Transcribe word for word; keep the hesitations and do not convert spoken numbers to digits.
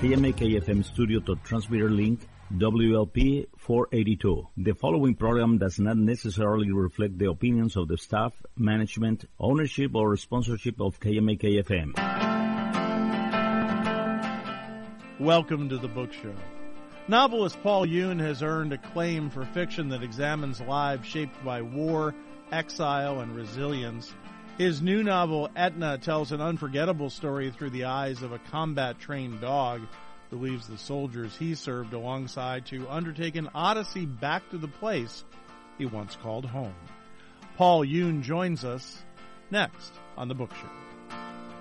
K M A K F M studio to transmitter link W L P four eighty-two. The following program does not necessarily reflect the opinions of the staff, management, ownership, or sponsorship of K M A K F M. Welcome to the Book Show. Novelist Paul Yun has earned acclaim for fiction that examines lives shaped by war, exile, and resilience. His new novel, Etna, tells an unforgettable story through the eyes of a combat-trained dog who leaves the soldiers he served alongside to undertake an odyssey back to the place he once called home. Paul Yun joins us next on The Book Show.